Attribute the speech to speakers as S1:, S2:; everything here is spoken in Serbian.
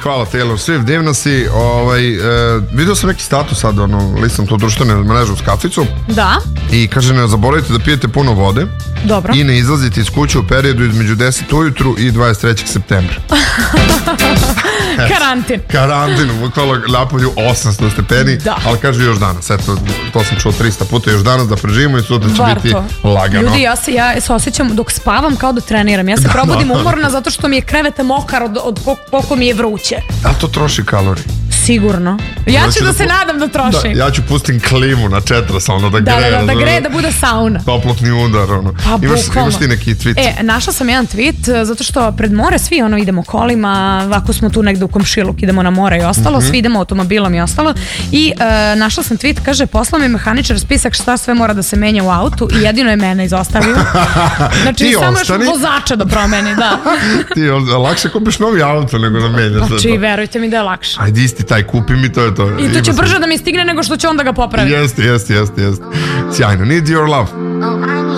S1: hvala Taylor Swift, divna si. Vidio sam neki status sad, listam to društvene mreže uz kaficu.
S2: Da.
S1: I kaže, ne zaboravite da pijete puno vode.
S2: Dobro.
S1: I ne izlazite iz kuće u periodu između 10 ujutru i 23. septembra. Karantin, bukvalno napolju 800 stepeni, ali kaže još danas. Eto, to sam čuo 300 puta još danas da preživimo i sutra će biti lagano.
S2: Ljudi, ja se osjećam dok spavam kao da treniram. Ja se probudim umorna zato što mi je krevet mokar od koliko mi je vruće.
S1: Da li to troši kalorije?
S2: Sigurno. Ja ću da se nadam da troši.
S1: Ja ću pustim klimu na 4 da greje.
S2: Da greje, da bude sauna.
S1: Toplotni udar. Imaš ti neki tweet?
S2: Našla sam jedan tweet, zato što pred more svi idemo kolima, ovako smo tu negde u komšiluk, idemo na more i ostalo, svi idemo automobilom i ostalo. I našla sam tweet, kaže, poslao mi mehaničar spisak šta sve mora da se menja u autu i jedino je mene izostavio. Znači, samo još vozača da promeni, da.
S1: Ti lakše kupiš novi auto nego da menjaš.
S2: Znači, verujte mi da je lakše.
S1: Ajde, isti taj kupi mi, to je to.
S2: I to će brže da mi stigne nego što će onda ga popraviti.
S1: Jeste. Sjajno. Need your love.